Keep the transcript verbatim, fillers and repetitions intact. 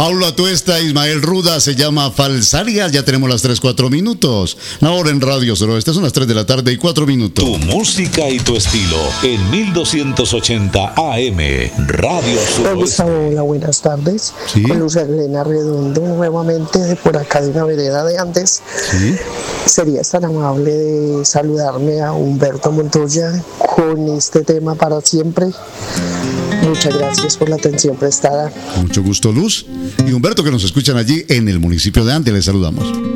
Paulo Atuesta, Ismael Ruda, se llama Falsarias. Ya tenemos las tres, cuatro minutos. Ahora en Radio Suroeste son las tres de la tarde y cuatro minutos. Tu música y tu estilo en mil doscientos ochenta A M, Radio Suroeste. Hola, buenas tardes. ¿Sí? Con Luz Elena Redondo, nuevamente de por acá de una vereda de Andes. ¿Sí? ¿Serías tan amable de saludarme a Humberto Montoya con este tema para siempre? Muchas gracias por la atención prestada. Con mucho gusto, Luz. Y Humberto, que nos escuchan allí en el municipio de Andes, les saludamos.